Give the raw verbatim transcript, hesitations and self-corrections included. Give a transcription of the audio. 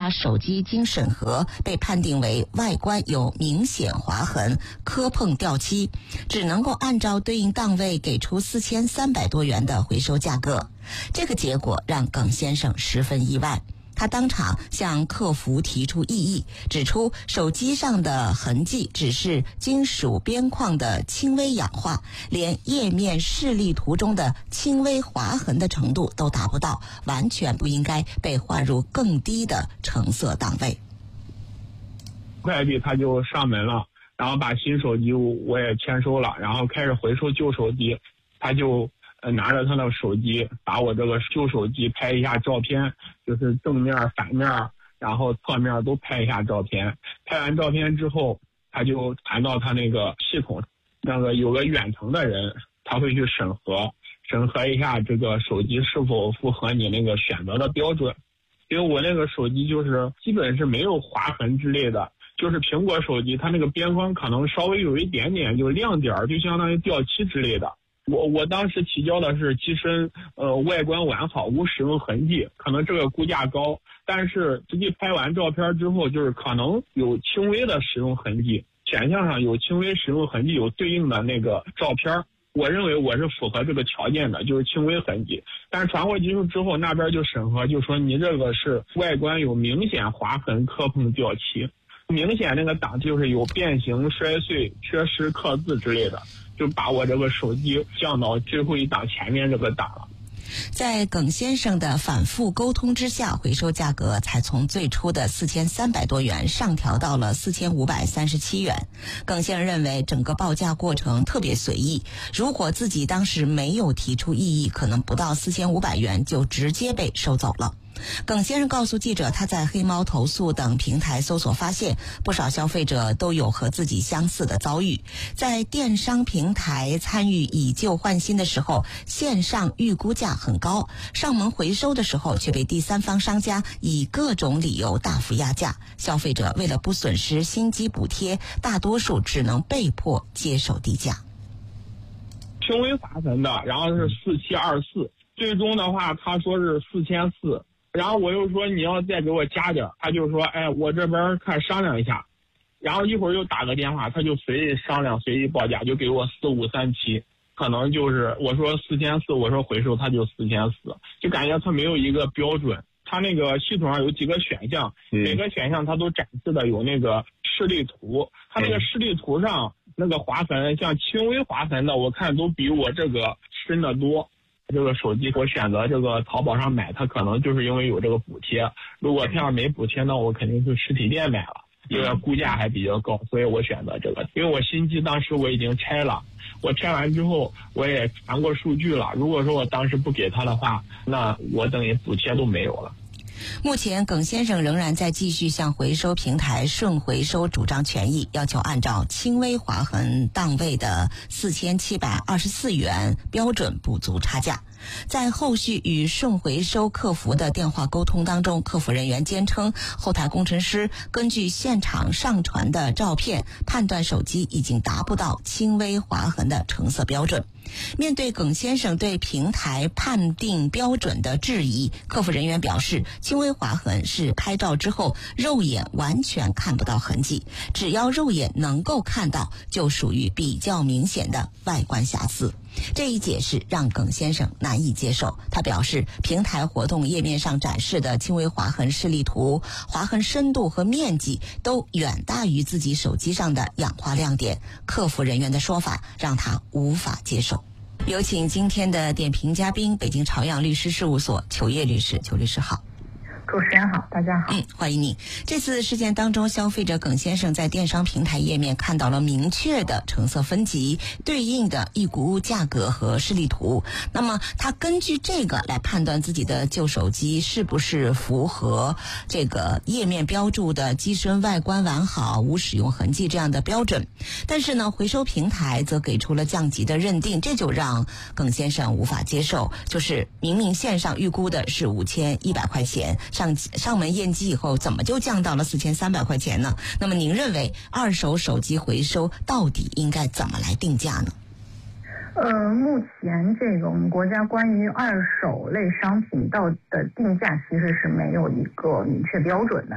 家手机经审核被判定为外观有明显划痕、磕碰掉漆，只能够按照对应档位给出四千三百多元的回收价格。这个结果让耿先生十分意外。他当场向客服提出异议，指出手机上的痕迹只是金属边框的轻微氧化，连页面示例图中的轻微划痕的程度都达不到，完全不应该被划入更低的成色档位。 快递他就上门了，然后把新手机我也签收了，然后开始回收旧手机。他就呃拿着他的手机，把我这个旧手机拍一下照片，就是正面反面然后侧面都拍一下照片。拍完照片之后，他就传到他那个系统，那个有个远程的人，他会去审核审核一下这个手机是否符合你那个选择的标准。因为我那个手机就是基本是没有划痕之类的，就是苹果手机它那个边框可能稍微有一点点就亮点，就相当于掉漆之类的。我我当时提交的是机身呃外观完好无使用痕迹，可能这个估价高，但是实际拍完照片之后，就是可能有轻微的使用痕迹，选项上有轻微使用痕迹，有对应的那个照片，我认为我是符合这个条件的，就是轻微痕迹。但是传过技术之后，那边就审核，就说你这个是外观有明显划痕、磕碰、掉漆，明显那个档就是有变形、摔碎、缺失、刻字之类的，就把我这个手机降到最后一档前面这个档了。 在耿先生的反复沟通之下，回收价格才从最初的四千三百多元上调到了四千五百三十七元。耿先生认为整个报价过程特别随意，如果自己当时没有提出异议，可能不到四千五百元就直接被收走了。耿先生告诉记者，他在黑猫投诉等平台搜索发现，不少消费者都有和自己相似的遭遇。在电商平台参与以旧换新的时候，线上预估价很高，上门回收的时候却被第三方商家以各种理由大幅压价。消费者为了不损失新机补贴，大多数只能被迫接受低价。 轻微划痕的，然后是四七二四，最终的话他说是四千四。然后我又说你要再给我加点，他就说哎我这边看商量一下，然后一会儿又打个电话，他就随意商量随意报价，就给我四五三七，可能就是我说四千四，我说回收他就四千四，就感觉他没有一个标准。他那个系统上有几个选项，嗯、每个选项他都展示的有那个示例图，他那个示例图上那个划痕，像轻微划痕的，我看都比我这个深得多。这个手机我选择这个淘宝上买，它可能就是因为有这个补贴，如果它要没补贴，那我肯定去实体店买了，因为估价还比较高，所以我选择这个。因为我新机当时我已经拆了，我拆完之后我也传过数据了，如果说我当时不给他的话，那我等于补贴都没有了。 目前耿先生仍然在继续向回收平台顺回收主张权益，要求按照轻微划痕档位的四千七百二十四元标准补足差价。在后续与顺回收客服的电话沟通当中，客服人员坚称后台工程师根据现场上传的照片判断手机已经达不到轻微划痕的成色标准。面对耿先生对平台判定标准的质疑，客服人员表示，轻微划痕是拍照之后肉眼完全看不到痕迹，只要肉眼能够看到，就属于比较明显的外观瑕疵。这一解释让耿先生难以接受，他表示，平台活动页面上展示的轻微划痕示例图，划痕深度和面积都远大于自己手机上的氧化亮点，客服人员的说法让他无法接受。有请今天的点评嘉宾，北京朝阳律师事务所裘烨律师。裘律师好。 主持人好，大家好。 嗯，欢迎你。这次事件当中，消费者耿先生在电商平台页面看到了明确的成色分级、对应的易估物价格和示例图。那么，他根据这个来判断自己的旧手机是不是符合这个页面标注的机身外观完好、无使用痕迹这样的标准。但是呢，回收平台则给出了降级的认定，这就让耿先生无法接受。就是明明线上预估的是五千一百块钱。上上门验机以后，怎么就降到了四千三百块钱呢？那么您认为二手手机回收到底应该怎么来定价呢？ 呃，目前这个我们国家关于二手类商品到的定价其实是没有一个明确标准的。